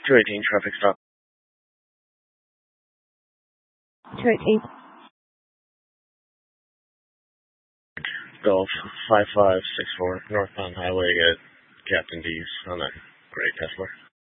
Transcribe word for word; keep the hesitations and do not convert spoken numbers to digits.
two eighteen, traffic stop. two eighteen. Golf five five six four, northbound highway at Captain D's on a gray Tesla.